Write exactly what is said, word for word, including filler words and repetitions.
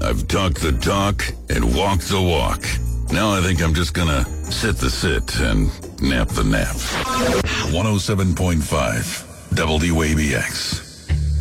I've talked the talk and walked the walk. Now I think I'm just gonna sit the sit and nap the nap. one oh seven point five W A B X.